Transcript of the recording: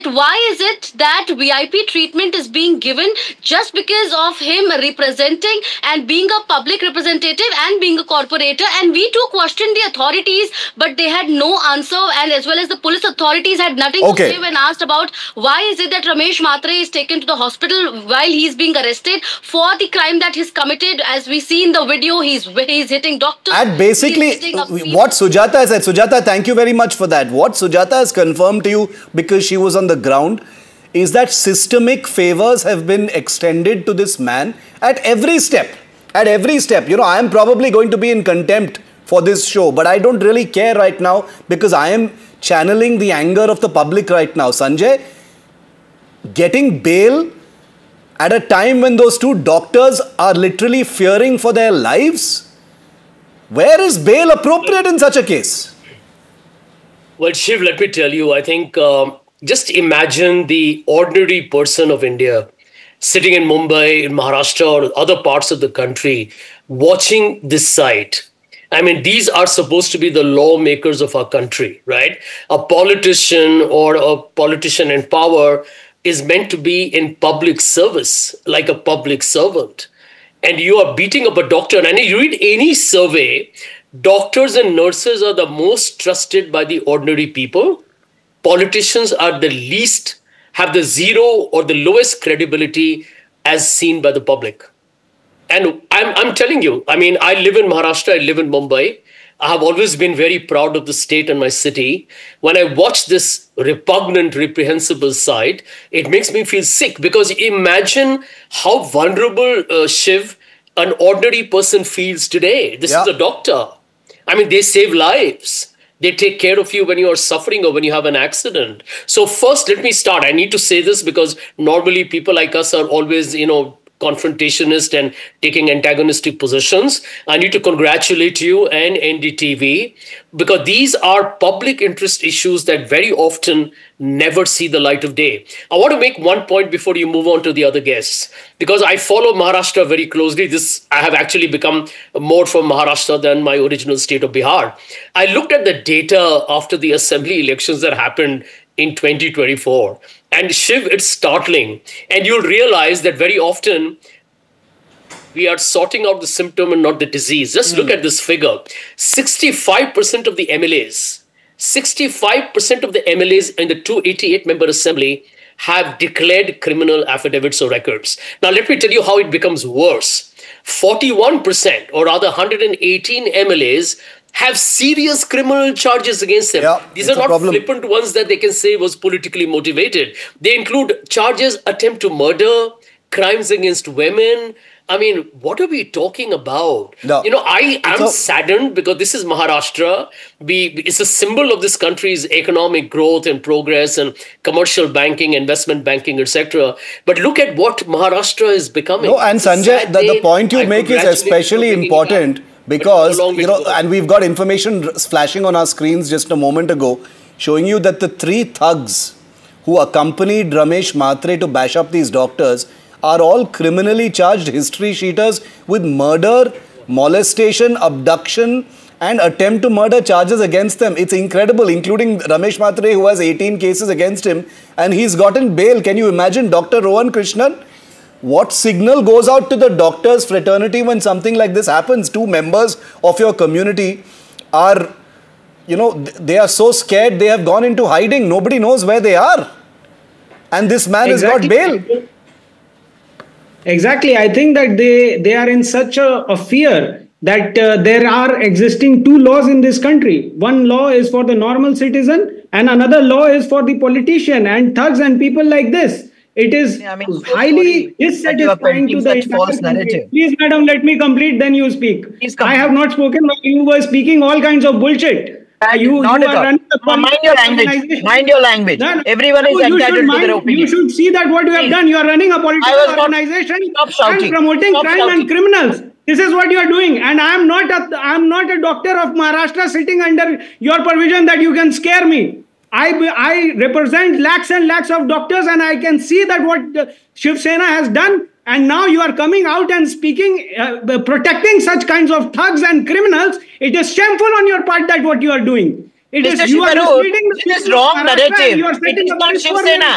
why is it that VIP treatment is being given just because of him representing and being a public representative and being a corporator? And we too questioned the authorities, but they had no answer, and as well as the police authorities had nothing to say when asked about why is it that Ramesh Matre is taken to the hospital while he's being arrested for the crime that he's committed. As we see in the video, he's hitting doctors. And basically, what Sujata said, Sujata, thank you very much for that. What Sujata has confirmed to you, because she was on the ground, is that systemic favors have been extended to this man at every step. At every step. You know, I am probably going to be in contempt for this show, but I don't really care right now because I am channeling the anger of the public right now. Sanjay, getting bail at a time when those two doctors are literally fearing for their lives? Where is bail appropriate in such a case? Well, Shiv, let me tell you, I think just imagine the ordinary person of India sitting in Mumbai, in Maharashtra, or other parts of the country, watching this sight. I mean, these are supposed to be the lawmakers of our country, right? A politician or a politician in power is meant to be in public service, like a public servant. And you are beating up a doctor. And you read any survey, doctors and nurses are the most trusted by the ordinary people. Politicians are the least, have the zero or the lowest credibility as seen by the public. And I'm telling you, I mean, I live in Maharashtra, I live in Mumbai. I have always been very proud of the state and my city. When I watch this repugnant, reprehensible sight, it makes me feel sick, because imagine how vulnerable, Shiv, an ordinary person feels today. This is a doctor. I mean, they save lives. They take care of you when you are suffering or when you have an accident. So first, let me start. I need to say this because normally people like us are always, confrontationist and taking antagonistic positions. I need to congratulate you and NDTV, because these are public interest issues that very often never see the light of day. I want to make one point before you move on to the other guests, because I follow Maharashtra very closely. I have actually become more from Maharashtra than my original state of Bihar. I looked at the data after the assembly elections that happened in 2024. And Shiv, it's startling. And you'll realize that very often we are sorting out the symptom and not the disease. Just look at this figure. 65% of the MLAs, 65% of the MLAs in the 288-member assembly have declared criminal affidavits or records. Now, let me tell you how it becomes worse. 41%, or rather 118 MLAs, have serious criminal charges against them. These are not flippant ones that they can say was politically motivated. They include charges, attempt to murder, crimes against women. I mean, what are we talking about? I am saddened because this is Maharashtra. It's a symbol of this country's economic growth and progress and commercial banking, investment banking, etc. But look at what Maharashtra is becoming. No, and Sanjay, the point you make is especially important. Because, and we've got information flashing on our screens just a moment ago, showing you that the 3 thugs who accompanied Ramesh Matre to bash up these doctors are all criminally charged history sheeters with murder, molestation, abduction, and attempt to murder charges against them. It's incredible, including Ramesh Matre, who has 18 cases against him, and he's gotten bail. Can you imagine Dr. Rohan Krishnan? What signal goes out to the doctors' fraternity when something like this happens? 2 members of your community are, they are so scared they have gone into hiding. Nobody knows where they are. And this man has got bail. Exactly. I think that they are in such a fear that there are existing 2 laws in this country. One law is for the normal citizen and another law is for the politician and thugs and people like this. It is highly dissatisfying to the false narrative. Please, madam, let me complete, then you speak. I have not spoken, but you were speaking all kinds of bullshit. You are running mind your language. Mind your language. Everyone is entitled to their opinion. You should see that what you have done. You are running a political organization and promoting crime and criminals. This is what you are doing. And I am not a doctor of Maharashtra sitting under your provision that you can scare me. I represent lakhs and lakhs of doctors, and I can see that what Shiv Sena has done. And now you are coming out and speaking, protecting such kinds of thugs and criminals. It is shameful on your part that what you are doing. It is wrong narrative. You are it is not Shiv Sena.